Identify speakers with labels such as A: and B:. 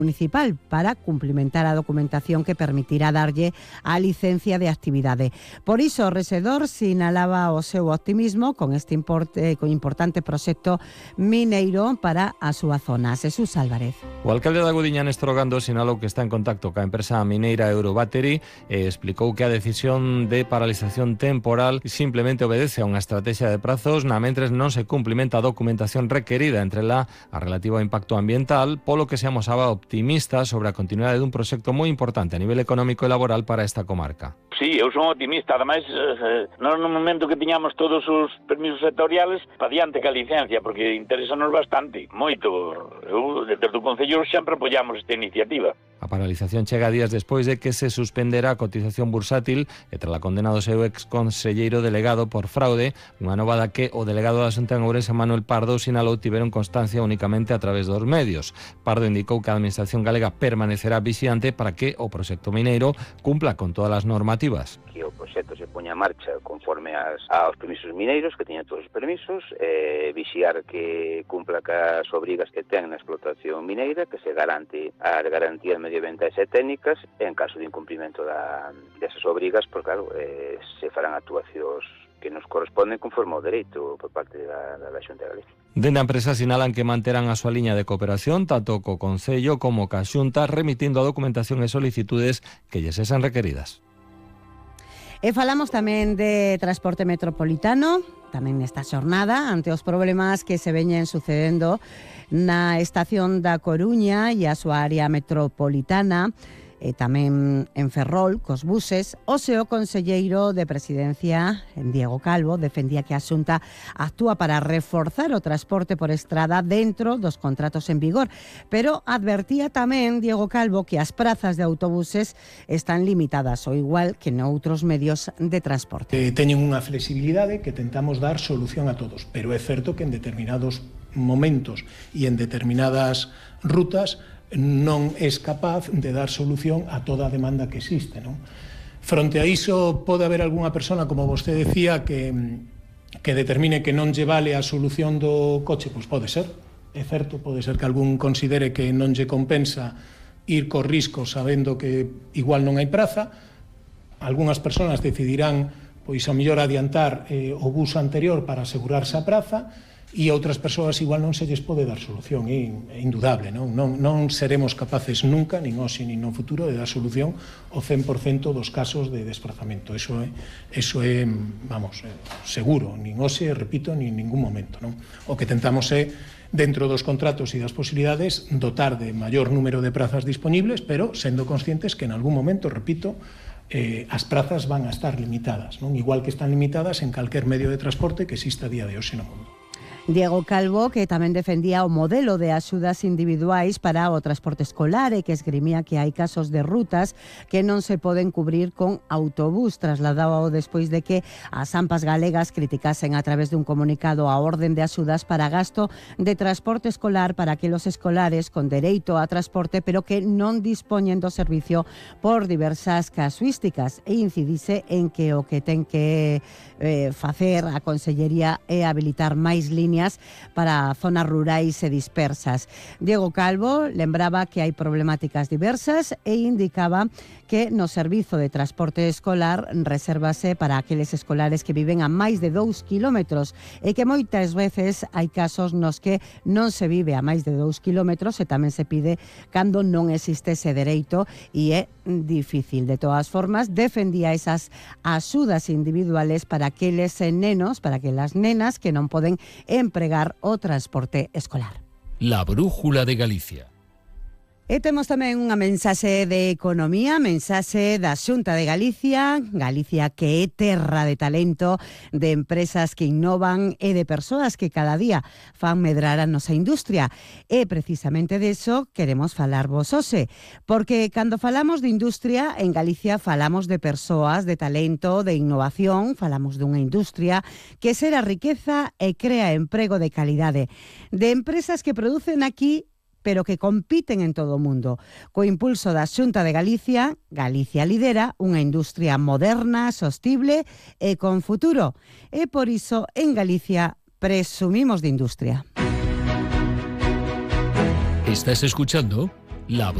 A: municipal para cumplimentar a documentación que permitirá darlle a licencia de actividade. Por iso, o rexedor sinalaba o seu optimismo con este importante proxecto mineiro para a súa zona. Jesús Álvarez.
B: O alcalde da Gudiña, Néstor Ogando, sinalou que está en contacto coa empresa mineira Eurobattery e explicou que a decisión de paralización temporal simplemente obedece a unha estrategia de prazos na mentres non se cumplimenta a documentación requerida, entre ela a relativa ao impacto ambiental, polo que se amosaba optimista sobre a continuidade dun proxecto moi importante a nivel económico e laboral para esta comarca.
C: Sí, eu son optimista, ademais, no momento que tiñamos todos os permisos sectoriales, pa diante que a licencia, porque interesanos bastante, moito. Eu, desde o Concello, sempre apoiamos esta iniciativa.
B: A paralización chega días despois de que se suspendera a cotización bursátil e tras a condena do seu ex-conselleiro delegado por fraude, unha novada que o delegado da Xunta en Ourense, Manuel Pardo, sinalou tiveron constancia únicamente a través dos medios. Pardo indicou que a Administración galega permanecerá vixiante para que o proxecto mineiro cumpla con todas as normativas.
D: Que o proxecto se poña a marcha conforme aos permisos mineiros, que teñan todos os permisos, vixiar que cumpla cas obrigas que ten na explotación mineira, que se garante as garantías medioambientais e técnicas, e en caso de incumprimento desas obrigas, pues claro, se farán actuacións que nos corresponden conforme ao dereito por parte da Xunta de Galicia.
B: Dende a empresa sinalan que manterán a súa liña de cooperación tanto co Concello como ca Xunta, remitindo a documentación e solicitudes que lles sexan requeridas.
A: E falamos tamén de transporte metropolitano, tamén nesta xornada, ante os problemas que se veñen sucedendo na estación da Coruña e a súa área metropolitana, e tamén en Ferrol, cos buses. O seu conselleiro de Presidencia, Diego Calvo, defendía que a Xunta actúa para reforzar o transporte por estrada dentro dos contratos en vigor, pero advertía tamén Diego Calvo que as prazas de autobuses están limitadas, ao igual que noutros medios de transporte.
E: Teñen unha flexibilidade que tentamos dar solución a todos, pero é certo que en determinados momentos e en determinadas rutas non é capaz de dar solución a toda a demanda que existe, non? Fronte a iso, pode haber algunha persona, como vostede decía, que determine que non lle vale a solución do coche, pois pode ser, é certo, pode ser que algún considere que non lle compensa ir co risco sabendo que igual non hai praza. Algúnas persoas decidirán, pois, a mellor adiantar o bus anterior para asegurarse a praza, e outras persoas igual non se lles pode dar solución, é indudable, non seremos capaces nunca, nin hoxe nin no futuro, de dar solución ao 100% dos casos de desplazamento. Eso é, vamos, seguro, nin hoxe, repito, nin ningún momento, non? O que tentamos é, dentro dos contratos e das posibilidades, dotar de maior número de prazas disponibles, pero sendo conscientes que en algún momento, repito, as prazas van a estar limitadas, non? Igual que están limitadas en calquer medio de transporte que exista a día de hoxe no mundo.
A: Diego Calvo, que tamén defendía o modelo de axudas individuais para o transporte escolar e que esgrimía que hai casos de rutas que non se poden cubrir con autobús. Trasladado despois de que as AMPAs galegas criticasen a través dun comunicado a orden de axudas para gasto de transporte escolar para aqueles escolares con dereito a transporte pero que non dispoñen do servicio por diversas casuísticas, e incidise en que o que ten que facer a Consellería é habilitar máis líneas para zonas rurais e dispersas. Diego Calvo lembraba que hai problemáticas diversas e indicaba que no servizo de transporte escolar resérvase para aqueles escolares que viven a máis de 2 kilómetros e que moitas veces hai casos nos que non se vive a máis de 2 kilómetros e tamén se pide cando non existe ese dereito e é difícil. De todas formas, defendía esas axudas individuales para aqueles nenos, para aquelas nenas que non poden empregar o transporte escolar.
F: La Brújula de Galicia.
A: E temos tamén unha mensaxe de economía, mensaxe da Xunta de Galicia, Galicia que é terra de talento, de empresas que innovan e de persoas que cada día fan medrar a nosa industria. E precisamente deso queremos falarvos hoxe, porque cando falamos de industria en Galicia falamos de persoas, de talento, de innovación, falamos dunha industria que xera riqueza e crea emprego de calidade, de empresas que producen aquí pero que compiten en todo o mundo. Co impulso da Xunta de Galicia, Galicia lidera unha industria moderna, sostible e con futuro. E por iso, en Galicia, presumimos de industria.
F: Estás escuchando La